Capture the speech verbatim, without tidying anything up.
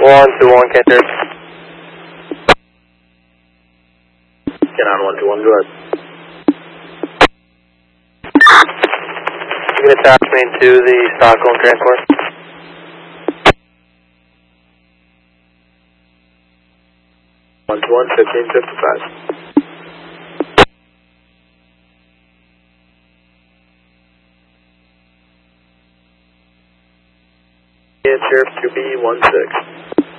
one two one, Cantor. Get on one two one, go ahead. You can attach me to the Stockholm transport. one two one, fifteen fifty-five. Sheriff two B one six.